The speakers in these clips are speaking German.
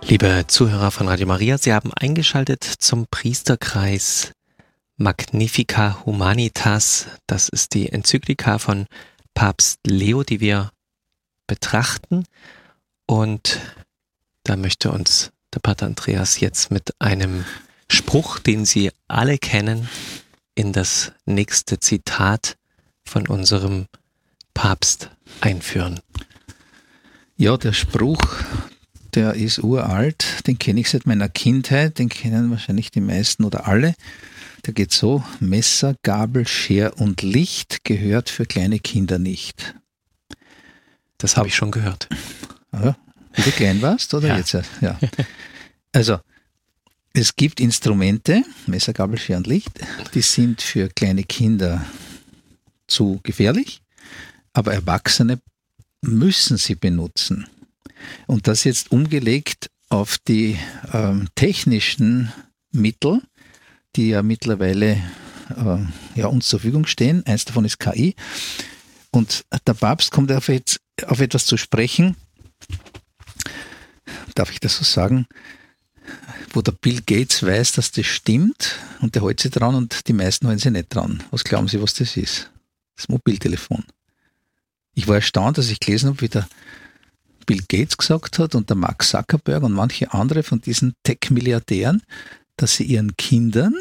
Liebe Zuhörer von Radio Maria, Sie haben eingeschaltet zum Priesterkreis Magnifica Humanitas. Das ist die Enzyklika von Papst Leo, die wir betrachten. Und da möchte uns der Pater Andreas jetzt mit einem Spruch, den Sie alle kennen, in das nächste Zitat von unserem Papst einführen. Ja, der Spruch, der ist uralt, den kenne ich seit meiner Kindheit, den kennen wahrscheinlich die meisten oder alle. Der geht so: Messer, Gabel, Scher und Licht gehört für kleine Kinder nicht. Das habe ich schon gehört. Ja, wie du klein warst, oder? Ja. Jetzt? Ja. Also, es gibt Instrumente, Messer, Gabel, Scher und Licht, die sind für kleine Kinder zu gefährlich, aber Erwachsene müssen sie benutzen. Und das jetzt umgelegt auf die technischen Mittel, die ja mittlerweile uns zur Verfügung stehen. Eins davon ist KI. Und der Papst kommt auf etwas zu sprechen, darf ich das so sagen, wo der Bill Gates weiß, dass das stimmt, und der hält sich dran und die meisten halten sich nicht dran. Was glauben Sie, was das ist? Das Mobiltelefon. Ich war erstaunt, dass ich gelesen habe, wie der Bill Gates gesagt hat und der Mark Zuckerberg und manche andere von diesen Tech-Milliardären, dass sie ihren Kindern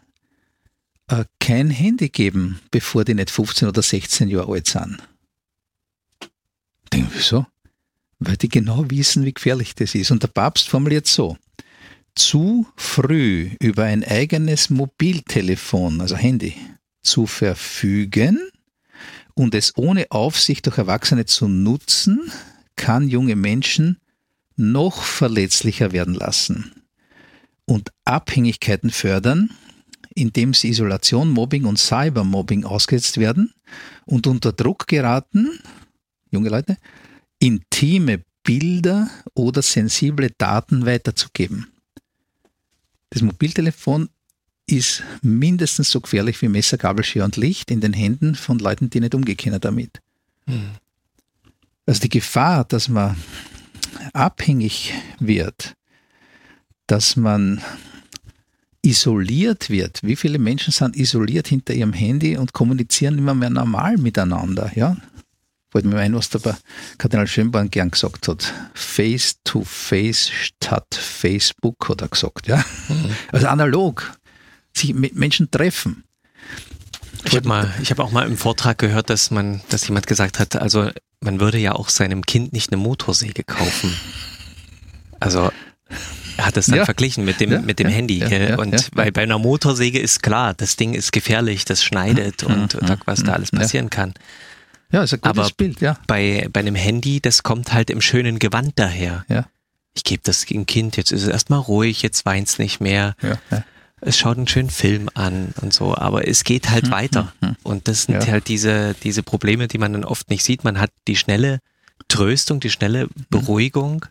kein Handy geben, bevor die nicht 15 oder 16 Jahre alt sind. Ich denke, wieso? Weil die genau wissen, wie gefährlich das ist. Und der Papst formuliert so: Zu früh über ein eigenes Mobiltelefon, also Handy, zu verfügen und es ohne Aufsicht durch Erwachsene zu nutzen, kann junge Menschen noch verletzlicher werden lassen und Abhängigkeiten fördern, indem sie Isolation, Mobbing und Cybermobbing ausgesetzt werden und unter Druck geraten, junge Leute, intime Bilder oder sensible Daten weiterzugeben. Das Mobiltelefon ist mindestens so gefährlich wie Messer, Gabel, Scher und Licht in den Händen von Leuten, die nicht umgehen können damit. Also die Gefahr, dass man abhängig wird, dass man isoliert wird. Wie viele Menschen sind isoliert hinter ihrem Handy und kommunizieren immer mehr normal miteinander? Ja? Fällt mir ein, was der Kardinal Schönborn gern gesagt hat. Face to face statt Facebook, hat er gesagt. Ja? Also analog, sich mit Menschen treffen. Ich habe auch mal im Vortrag gehört, dass jemand gesagt hat, also man würde ja auch seinem Kind nicht eine Motorsäge kaufen. Er hat es dann verglichen mit dem Handy. Weil bei einer Motorsäge ist klar, das Ding ist gefährlich, das schneidet und was da alles passieren kann. Ja, ist ein gutes Aber Bild, ja. Bei einem Handy, das kommt halt im schönen Gewand daher. Ja. Ich gebe das dem Kind, jetzt ist es erstmal ruhig, jetzt weint es nicht mehr. Ja. Es schaut einen schönen Film an und so, aber es geht halt weiter. Und das sind halt diese Probleme, die man dann oft nicht sieht. Man hat die schnelle Tröstung, die schnelle Beruhigung,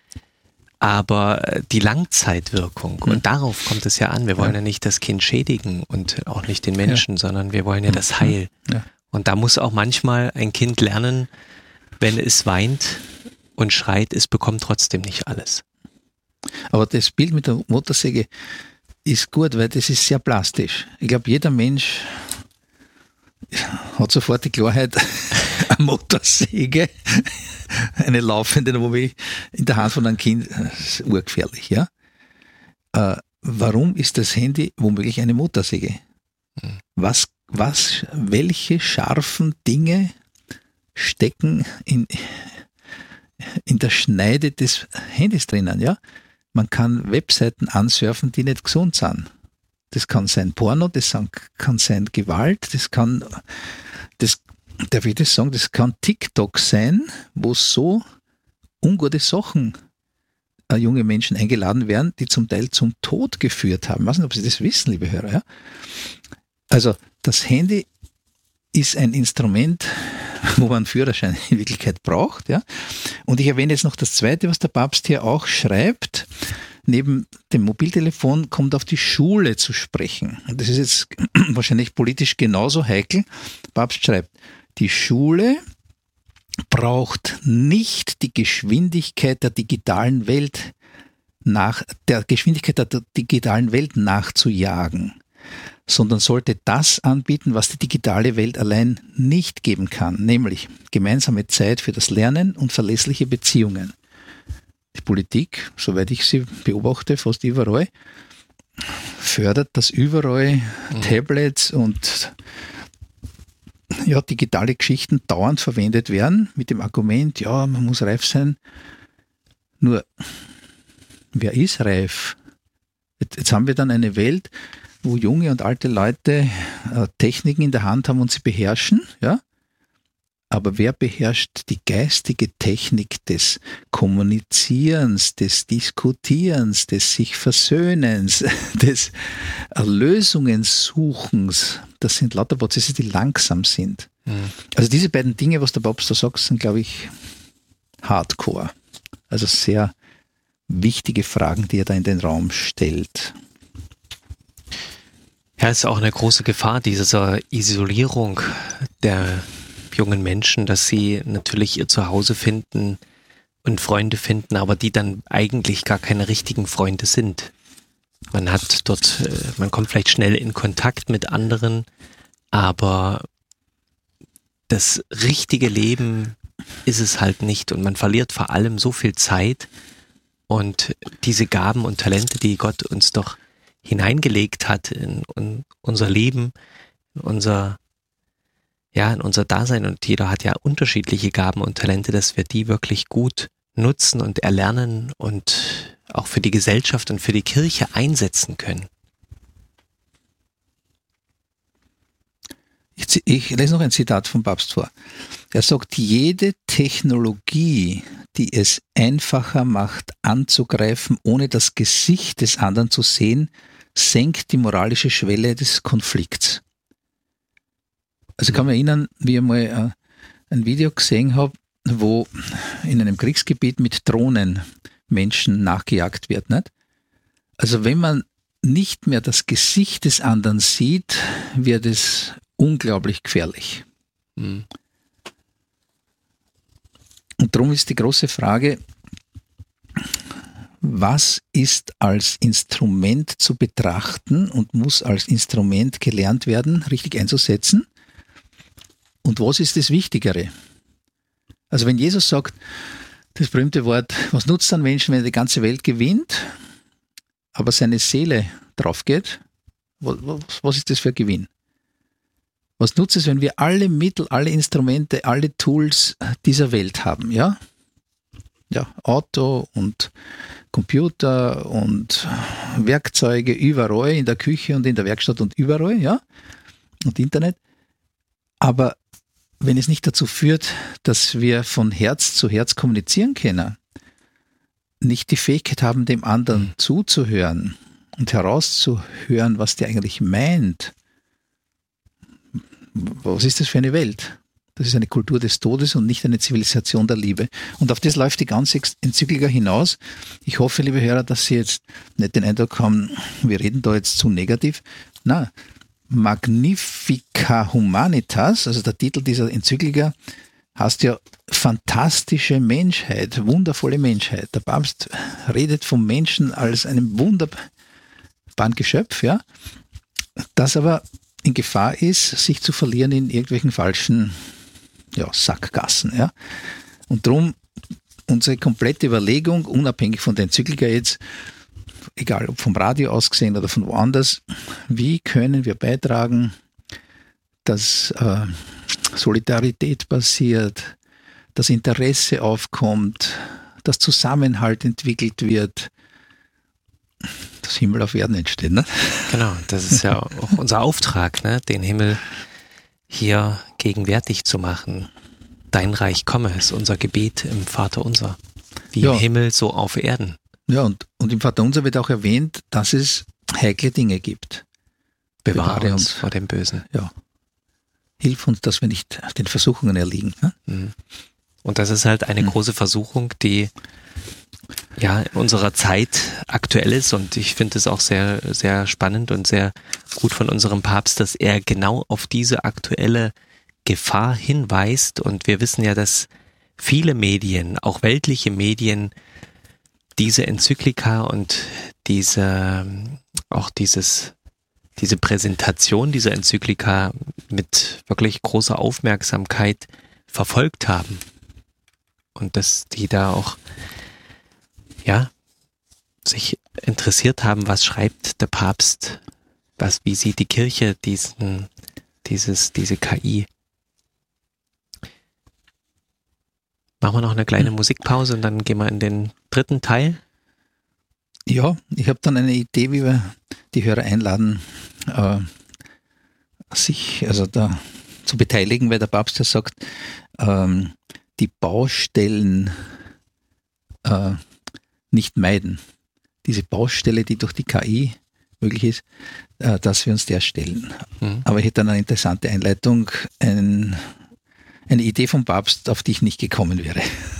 aber die Langzeitwirkung, und darauf kommt es ja an. Wir wollen ja nicht das Kind schädigen und auch nicht den Menschen, sondern wir wollen ja das Heil. Ja. Und da muss auch manchmal ein Kind lernen, wenn es weint und schreit, es bekommt trotzdem nicht alles. Aber das Bild mit der Motorsäge ist gut, weil das ist sehr plastisch. Ich glaube, jeder Mensch hat sofort die Klarheit, eine Motorsäge, eine laufende, wo wir in der Hand von einem Kind, das ist urgefährlich. Ja? Warum ist das Handy womöglich eine Motorsäge? Welche scharfen Dinge stecken in der Schneide des Handys drinnen? Ja? Man kann Webseiten ansurfen, die nicht gesund sind. Das kann sein Porno, das kann sein Gewalt, das kann TikTok sein, wo so ungute Sachen junge Menschen eingeladen werden, die zum Teil zum Tod geführt haben. Ich weiß nicht, ob Sie das wissen, liebe Hörer. Ja? Also das Handy ist ein Instrument, wo man einen Führerschein in Wirklichkeit braucht. Ja? Und ich erwähne jetzt noch das Zweite, was der Papst hier auch schreibt. Neben dem Mobiltelefon kommt auf die Schule zu sprechen. Und das ist jetzt wahrscheinlich politisch genauso heikel. Der Papst schreibt, die Schule braucht nicht die Geschwindigkeit der digitalen Welt nach der Geschwindigkeit der digitalen Welt nachzujagen, sondern sollte das anbieten, was die digitale Welt allein nicht geben kann, nämlich gemeinsame Zeit für das Lernen und verlässliche Beziehungen. Die Politik, soweit ich sie beobachte, fast überall, fördert, dass überall Tablets und digitale Geschichten dauernd verwendet werden, mit dem Argument, ja, man muss reif sein. Nur, wer ist reif? Jetzt haben wir dann eine Welt, wo junge und alte Leute Techniken in der Hand haben und sie beherrschen, ja? Aber wer beherrscht die geistige Technik des Kommunizierens, des Diskutierens, des sich Versöhnens, des Lösungssuchens? Das sind lauter Prozesse, die langsam sind. Also diese beiden Dinge, was der Papst da sagt, sind, glaube ich, hardcore. Also sehr wichtige Fragen, die er da in den Raum stellt. Ja, es ist auch eine große Gefahr dieser Isolierung der jungen Menschen, dass sie natürlich ihr Zuhause finden und Freunde finden, aber die dann eigentlich gar keine richtigen Freunde sind. Man hat dort, man kommt vielleicht schnell in Kontakt mit anderen, aber das richtige Leben ist es halt nicht und man verliert vor allem so viel Zeit und diese Gaben und Talente, die Gott uns doch hineingelegt hat in unser Leben, in unser Dasein, und jeder hat ja unterschiedliche Gaben und Talente, dass wir die wirklich gut nutzen und erlernen und auch für die Gesellschaft und für die Kirche einsetzen können. Ich lese noch ein Zitat vom Papst vor. Er sagt, jede Technologie, die es einfacher macht, anzugreifen, ohne das Gesicht des anderen zu sehen, senkt die moralische Schwelle des Konflikts. Also ich kann mich erinnern, wie ich mal ein Video gesehen habe, wo in einem Kriegsgebiet mit Drohnen Menschen nachgejagt wird. Nicht? Also wenn man nicht mehr das Gesicht des anderen sieht, wird es unglaublich gefährlich. Und darum ist die große Frage, was ist als Instrument zu betrachten und muss als Instrument gelernt werden, richtig einzusetzen? Und was ist das Wichtigere? Also wenn Jesus sagt, das berühmte Wort, was nutzt ein Menschen, wenn er die ganze Welt gewinnt, aber seine Seele drauf geht, was ist das für ein Gewinn? Was nutzt es, wenn wir alle Mittel, alle Instrumente, alle Tools dieser Welt haben, ja? Ja, Auto und Computer und Werkzeuge überall, in der Küche und in der Werkstatt und überall, ja? Und Internet. Aber wenn es nicht dazu führt, dass wir von Herz zu Herz kommunizieren können, nicht die Fähigkeit haben, dem anderen zuzuhören und herauszuhören, was der eigentlich meint, was ist das für eine Welt? Das ist eine Kultur des Todes und nicht eine Zivilisation der Liebe. Und auf das läuft die ganze Enzyklika hinaus. Ich hoffe, liebe Hörer, dass Sie jetzt nicht den Eindruck haben, wir reden da jetzt zu negativ. Nein, Magnifica Humanitas, also der Titel dieser Enzyklika, heißt ja fantastische Menschheit, wundervolle Menschheit. Der Papst redet vom Menschen als einem wunderbaren Geschöpf, ja, das aber in Gefahr ist, sich zu verlieren in irgendwelchen falschen Sackgassen. Ja. Und darum unsere komplette Überlegung, unabhängig von der Enzyklika jetzt, egal ob vom Radio aus gesehen oder von woanders, wie können wir beitragen, dass Solidarität passiert, dass Interesse aufkommt, dass Zusammenhalt entwickelt wird, dass Himmel auf Erden entsteht. Ne? Genau, das ist ja auch unser Auftrag, ne? Den Himmel hier gegenwärtig zu machen. Dein Reich komme, ist unser Gebet im Vaterunser. Wie im Himmel, so auf Erden. Ja, und im Vaterunser wird auch erwähnt, dass es heikle Dinge gibt. Bewahre uns vor dem Bösen. Ja. Hilf uns, dass wir nicht den Versuchungen erliegen. Ne? Und das ist halt eine große Versuchung, die ja in unserer Zeit aktuell ist, und ich finde es auch sehr, sehr spannend und sehr gut von unserem Papst, dass er genau auf diese aktuelle Gefahr hinweist. Und wir wissen ja, dass viele Medien, auch weltliche Medien, diese Enzyklika und diese Präsentation dieser Enzyklika mit wirklich großer Aufmerksamkeit verfolgt haben. Und dass die da auch, ja, sich interessiert haben, was schreibt der Papst, wie sieht die Kirche diese KI. Machen wir noch eine kleine Musikpause und dann gehen wir in den dritten Teil. Ja, ich habe dann eine Idee, wie wir die Hörer einladen, sich also da zu beteiligen, weil der Papst ja sagt, die Baustellen nicht meiden. Diese Baustelle, die durch die KI möglich ist, dass wir uns der stellen. Mhm. Aber ich hätte dann eine interessante Einleitung, eine Idee vom Papst, auf die ich nicht gekommen wäre.